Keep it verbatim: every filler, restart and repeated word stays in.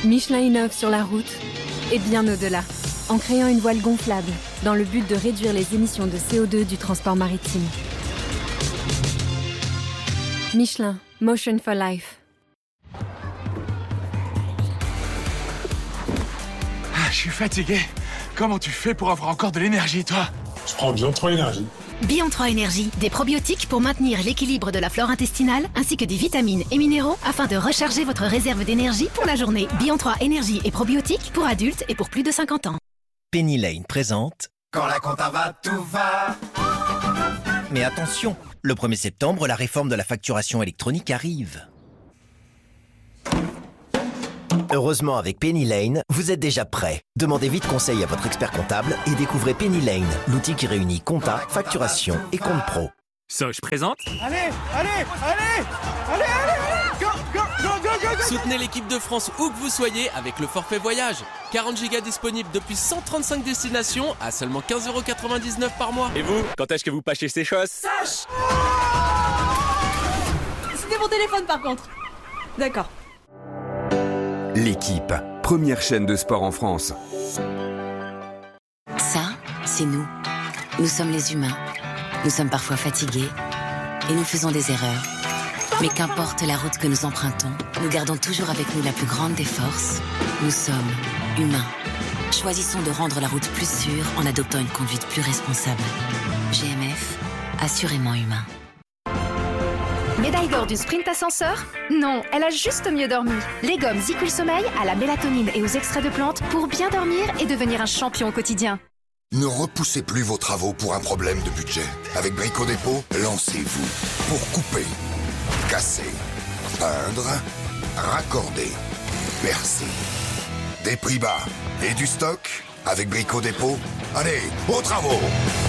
Michelin innove sur la route et bien au-delà, en créant une voile gonflable dans le but de réduire les émissions de C O deux du transport maritime. Michelin, Motion for Life. Ah, je suis fatigué. Comment tu fais pour avoir encore de l'énergie, toi? Je prends Bion trois Énergie. Bion trois Énergie, des probiotiques pour maintenir l'équilibre de la flore intestinale, ainsi que des vitamines et minéraux afin de recharger votre réserve d'énergie pour la journée. Bion trois Énergie et probiotiques pour adultes et pour plus de cinquante ans. Penny Lane présente... Quand la compta va, tout va. Mais attention, le premier septembre, la réforme de la facturation électronique arrive. Heureusement, avec Penny Lane, vous êtes déjà prêt. Demandez vite conseil à votre expert comptable et découvrez Penny Lane, l'outil qui réunit compta, facturation et compte pro. Soch présente. Allez, allez, allez, allez, allez, go, go, go, go, go, go. Soutenez l'équipe de France où que vous soyez avec le forfait voyage. quarante gigas disponibles depuis cent trente-cinq destinations à seulement quinze euros quatre-vingt-dix-neuf par mois. Et vous, quand est-ce que vous pâchez ces choses? Soch! C'était mon téléphone par contre. D'accord. L'équipe, première chaîne de sport en France. Ça, c'est nous. Nous sommes les humains. Nous sommes parfois fatigués et nous faisons des erreurs. Mais qu'importe la route que nous empruntons, nous gardons toujours avec nous la plus grande des forces. Nous sommes humains. Choisissons de rendre la route plus sûre en adoptant une conduite plus responsable. G M F, assurément humain. Médaille d'or du sprint ascenseur? Non, elle a juste mieux dormi. Les gommes Zicul Sommeil à la mélatonine et aux extraits de plantes pour bien dormir et devenir un champion au quotidien. Ne repoussez plus vos travaux pour un problème de budget. Avec Brico Dépôt, lancez-vous pour couper, casser, peindre, raccorder, percer. Des prix bas et du stock avec Brico Dépôt. Allez, aux travaux!